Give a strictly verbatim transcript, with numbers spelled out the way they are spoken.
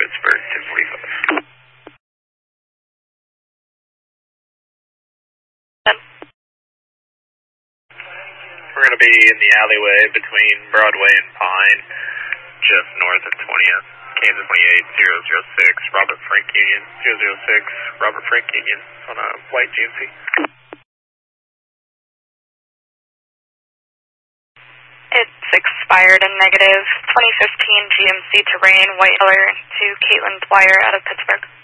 Pittsburgh, ten forty-five. We're going to be in the alleyway between Broadway and Pine, just north of twentieth. Kansas twenty-eight zero zero six, Robert Frank Union, zero zero six, Robert Frank Union, on a white G M C. It's expired and negative. twenty fifteen G M C Terrain, white color, to Caitlin Dwyer out of Pittsburgh.